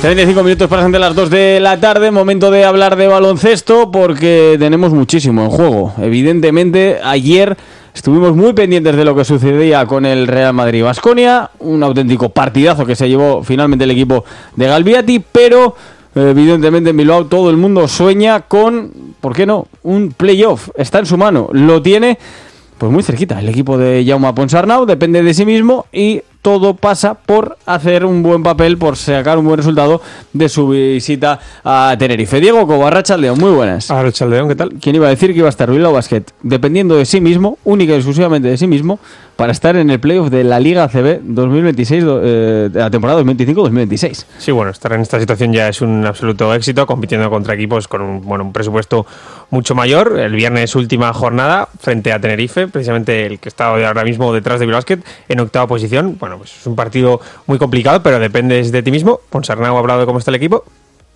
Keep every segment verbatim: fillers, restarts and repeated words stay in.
treinta y cinco minutos para de las dos de la tarde, momento de hablar de baloncesto porque tenemos muchísimo en juego. Evidentemente, ayer estuvimos muy pendientes de lo que sucedía con el Real Madrid-Baskonia, un auténtico partidazo que se llevó finalmente el equipo de Galbiati, pero evidentemente en Bilbao todo el mundo sueña con, ¿por qué no?, un playoff. Está en su mano, lo tiene pues muy cerquita el equipo de Jaume Ponsarnau, depende de sí mismo y todo pasa por hacer un buen papel, por sacar un buen resultado de su visita a Tenerife. Diego Cobo, Arratsaldeon, muy buenas. Arratsaldeon, ¿qué tal? ¿Quién iba a decir que iba a estar Bilbao Basket dependiendo de sí mismo, única y exclusivamente de sí mismo, para estar en el playoff de la Liga A C B dos mil veintiséis, eh, de la temporada dos mil veinticinco dos mil veintiséis? Sí, bueno, estar en esta situación ya es un absoluto éxito, compitiendo contra equipos con un, bueno, un presupuesto mucho mayor. El viernes última jornada frente a Tenerife, precisamente el que está ahora mismo detrás de Bilbao Basket, en octava posición. Bueno, pues es un partido muy complicado, pero dependes de ti mismo. Ponsarnau ha hablado de cómo está el equipo.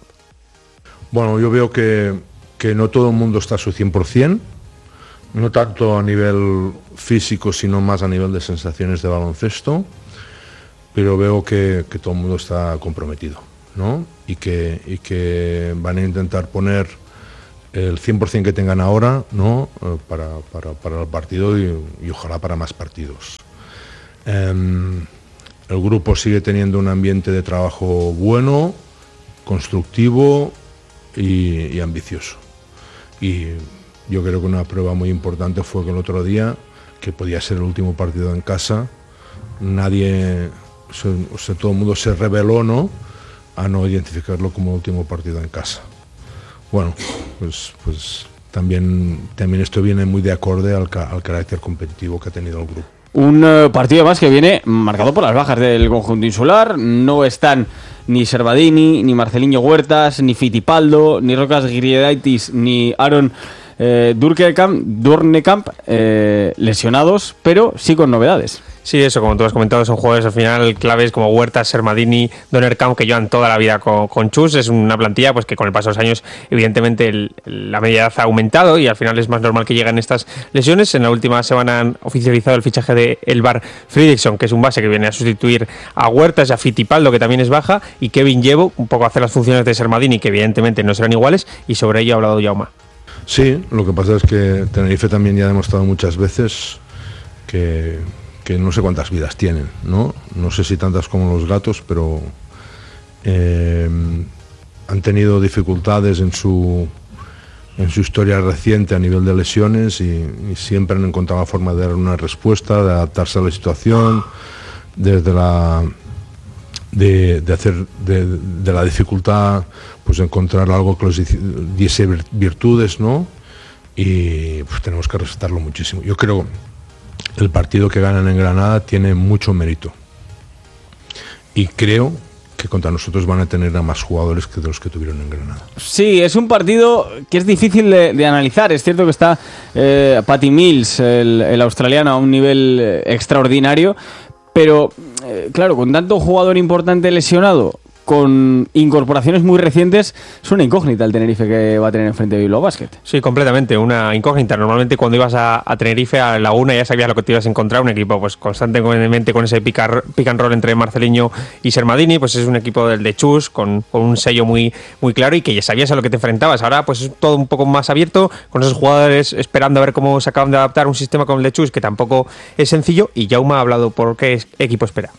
Bueno, yo veo que, que no todo el mundo está a su cien por ciento, no tanto a nivel físico, sino más a nivel de sensaciones de baloncesto, pero veo que, que todo el mundo está comprometido, ¿no? Y que, y que van a intentar poner el cien por ciento que tengan ahora, ¿no?, para, para, para el partido y, y ojalá para más partidos. Um, el grupo sigue teniendo un ambiente de trabajo bueno, constructivo y, y ambicioso. Y yo creo que una prueba muy importante fue que el otro día, que podía ser el último partido en casa, nadie, o sea, todo el mundo se rebeló, ¿no?, a no identificarlo como el último partido en casa. Bueno, pues, pues también, también esto viene muy de acorde al, al carácter competitivo que ha tenido el grupo. Un uh, partido más que viene marcado por las bajas del conjunto insular. No están ni Servadini, ni Marcelinho Huertas, ni Fittipaldo, ni Rokas Griedaitis, ni Aaron eh, Durnekamp, Durnekamp eh, lesionados, pero sí con novedades. Sí, eso, como tú has comentado, son jugadores al final claves como Huertas, Sermadini, Donnerkamp, que llevan toda la vida con, con Chus. Es una plantilla pues que con el paso de los años, evidentemente, el, la media edad ha aumentado y al final es más normal que lleguen estas lesiones. En la última semana han oficializado el fichaje de Elvar Fridriksson, que es un base que viene a sustituir a Huertas, a Fittipaldo, que también es baja, y Kevin Llevo, un poco a hacer las funciones de Sermadini, que evidentemente no serán iguales, y sobre ello ha hablado Jaume. Sí, lo que pasa es que Tenerife también ya ha demostrado muchas veces que... que no sé cuántas vidas tienen, ¿no? No sé si tantas como los gatos, pero eh, han tenido dificultades en su, en su historia reciente a nivel de lesiones y, y siempre han encontrado la forma de dar una respuesta, de adaptarse a la situación, desde la de, de hacer de, de la dificultad, pues encontrar algo que les diese virtudes, ¿no? Y pues tenemos que respetarlo muchísimo. Yo creo el partido que ganan en Granada tiene mucho mérito y creo que contra nosotros van a tener a más jugadores que de los que tuvieron en Granada. Sí, es un partido que es difícil de, de analizar. Es cierto que está eh, Patty Mills, el, el australiano, a un nivel eh, extraordinario, pero eh, claro, con tanto jugador importante lesionado, con incorporaciones muy recientes, es una incógnita el Tenerife que va a tener enfrente de Bilbao Basket. Sí, completamente, una incógnita. Normalmente cuando ibas a, a Tenerife, a Laguna, ya sabías lo que te ibas a encontrar, un equipo pues constantemente con ese pick and roll entre Marcelinho y Sermadini, pues es un equipo del de Chus, con, con un sello muy, muy claro y que ya sabías a lo que te enfrentabas. Ahora pues es todo un poco más abierto, con esos jugadores esperando a ver cómo se acaban de adaptar a un sistema como el de Chus, que tampoco es sencillo, y Jaume ha hablado por qué equipo espera.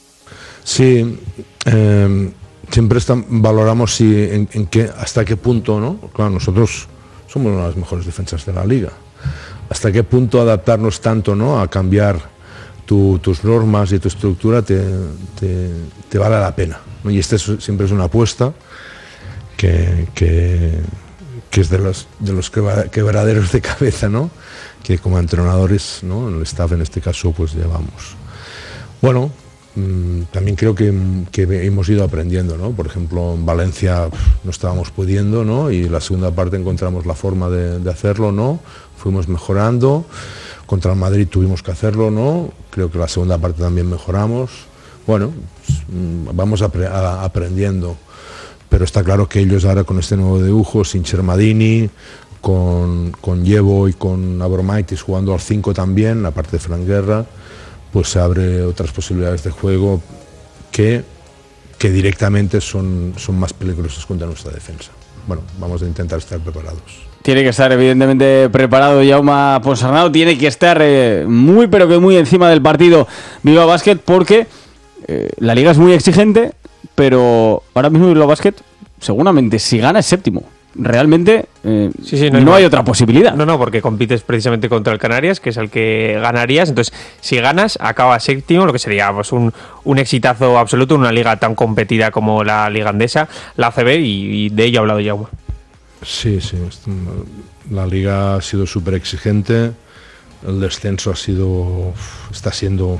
Sí, eh... siempre está, valoramos si en, en qué, hasta qué punto, ¿no? Claro, nosotros somos una de las mejores defensas de la liga. Hasta qué punto adaptarnos tanto, ¿no?, a cambiar tu, tus normas y tu estructura te, te, te vale la pena, ¿no? Y esta siempre es una apuesta que, que, que es de los, de los quebraderos de cabeza, ¿no?, que como entrenadores, ¿no?, el staff en este caso, pues llevamos. Bueno, también creo que, que hemos ido aprendiendo, ¿no? Por ejemplo, en Valencia no estábamos pudiendo, ¿no? Y la segunda parte encontramos la forma de, de hacerlo, ¿no? Fuimos mejorando. Contra el Madrid tuvimos que hacerlo, ¿no? Creo que la segunda parte también mejoramos. Bueno, pues, vamos apre- a, aprendiendo. Pero está claro que ellos ahora con este nuevo dibujo, sin Sermadini, con, con Llevo y con Abromaitis jugando al cinco también, aparte de Fran Guerra, pues se abre otras posibilidades de juego que que directamente son, son más peligrosos contra nuestra defensa. Bueno, vamos a intentar estar preparados. Tiene que estar evidentemente preparado Jaume Ponsarnau, tiene que estar eh, muy pero que muy encima del partido Bilbao Basket, porque eh, la liga es muy exigente, pero ahora mismo Bilbao Basket seguramente si gana es séptimo. Realmente eh, sí, sí, no, no hay, hay otra posibilidad. No, no, porque compites precisamente contra el Canarias, que es el que ganarías. Entonces, si ganas, acaba séptimo, lo que sería pues, un, un exitazo absoluto en una liga tan competida como la Liga Andesa, la A C B, y, y de ello ha hablado Jaume. Sí, sí. La liga ha sido súper exigente. El descenso ha sido, está siendo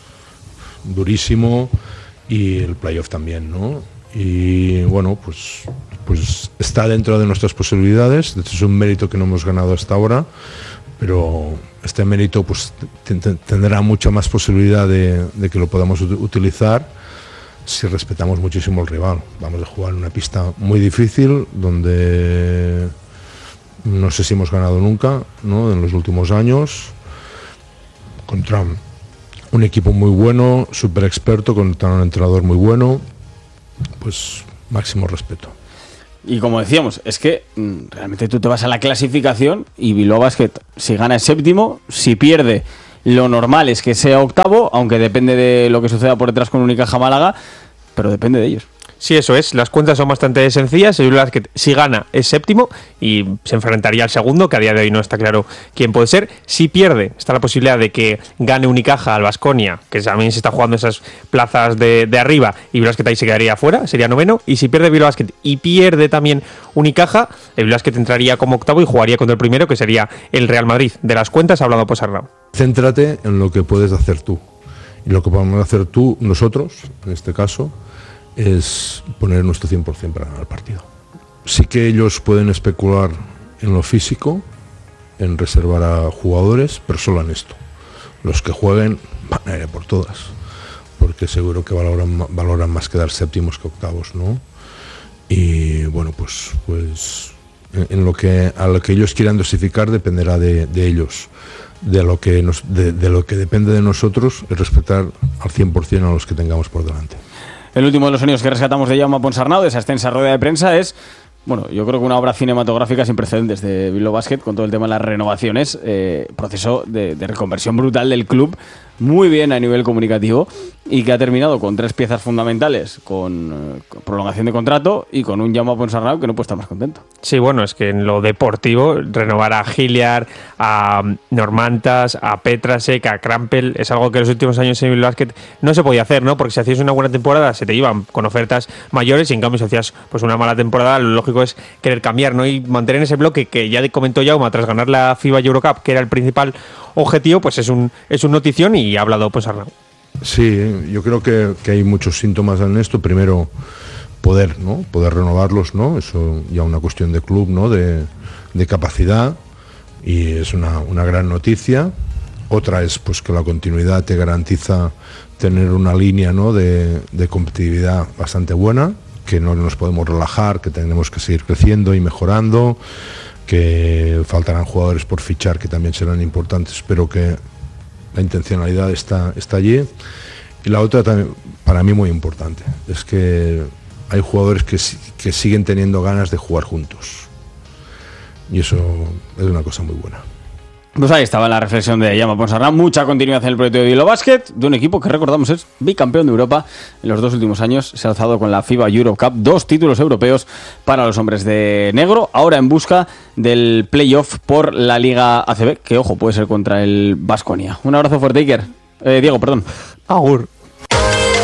durísimo, y el playoff también, ¿no? Y bueno, pues, pues está dentro de nuestras posibilidades. Es un mérito que no hemos ganado hasta ahora, pero este mérito pues tendrá mucha más posibilidad de, de que lo podamos utilizar si respetamos muchísimo al rival. Vamos a jugar en una pista muy difícil, donde no sé si hemos ganado nunca, ¿no? En los últimos años, contra un equipo muy bueno, súper experto, contra un entrenador muy bueno. Pues máximo respeto. Y como decíamos, es que mm, realmente tú te vas a la clasificación y Bilbao Basket, si gana es séptimo, si pierde, lo normal es que sea octavo, aunque depende de lo que suceda por detrás con Unicaja Málaga, pero depende de ellos. Sí, eso es. Las cuentas son bastante sencillas. El Bilbao Basket, si gana, es séptimo y se enfrentaría al segundo, que a día de hoy no está claro quién puede ser. Si pierde, está la posibilidad de que gane Unicaja al Baskonia, que también se está jugando esas plazas de, de arriba, y Bilbao Basket ahí se quedaría fuera, sería noveno. Y si pierde Bilbao Basket y pierde también Unicaja, el Bilbao Basket entraría como octavo y jugaría contra el primero, que sería el Real Madrid. De las cuentas ha hablado Ponsarnau. Céntrate en lo que puedes hacer tú. Y lo que podemos hacer tú, nosotros, en este caso, es poner nuestro cien por ciento para ganar el partido. Sí que ellos pueden especular en lo físico, en reservar a jugadores, pero solo en esto. Los que jueguen van a ir por todas, porque seguro que valoran, valoran más quedar séptimos que octavos, ¿no? Y bueno, pues, pues en, en lo que a lo que ellos quieran dosificar dependerá de, de ellos. De lo que nos, de, de lo que depende de nosotros es respetar al cien por ciento a los que tengamos por delante. El último de los sonidos que rescatamos de Jaume Ponsarnau, de esa extensa rueda de prensa, es, bueno, yo creo que una obra cinematográfica sin precedentes de Bilbao Basket, con todo el tema de las renovaciones, eh, proceso de, de reconversión brutal del club, muy bien a nivel comunicativo, y que ha terminado con tres piezas fundamentales, con, eh, con prolongación de contrato y con un Jaume Ponsarnau que no puede estar más contento. Sí, bueno, es que en lo deportivo, renovar a Hilliard, a Normantas, a Petrasek, a Krampel, es algo que en los últimos años en Bilbao Basket no se podía hacer, ¿no? Porque si hacías una buena temporada se te iban con ofertas mayores, y en cambio si hacías pues una mala temporada, lo lógico es querer cambiar, ¿no? Y mantener ese bloque que ya comentó Jaume tras ganar la FIBA Eurocup, que era el principal objetivo, pues es un es un notición, y ha hablado Ponsarnau. Sí, yo creo que, que hay muchos síntomas en esto. Primero, poder, ¿no? Poder renovarlos, ¿no? Eso ya una cuestión de club, ¿no? De, de capacidad, y es una, una gran noticia. Otra es pues que la continuidad te garantiza tener una línea, ¿no? de, de competitividad bastante buena, que no nos podemos relajar, que tenemos que seguir creciendo y mejorando, que faltarán jugadores por fichar que también serán importantes, pero que la intencionalidad está, está allí. Y la otra también, para mí muy importante, es que hay jugadores que, que siguen teniendo ganas de jugar juntos, y eso es una cosa muy buena. Pues ahí estaba la reflexión de Jaume Ponsarnau. Mucha continuación en el proyecto de Bilbao Basket, de un equipo que recordamos es bicampeón de Europa en los dos últimos años. Se ha alzado con la FIBA Eurocup dos títulos europeos para los hombres de negro, ahora en busca del playoff por la Liga A C B, que ojo, puede ser contra el Baskonia. Un abrazo fuerte, Iker. Eh, Diego, perdón. Agur.